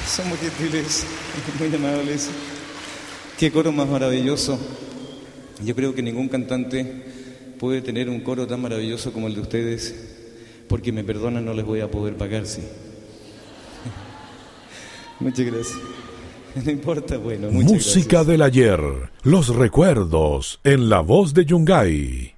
Son muy gentiles, muy amables. Qué coro más maravilloso. Yo creo que ningún cantante puede tener un coro tan maravilloso como el de ustedes, porque me perdonan, no les voy a poder pagar, sí. Muchas gracias. No importa, bueno, muchas Música gracias. del ayer, los recuerdos en la voz de Yungay.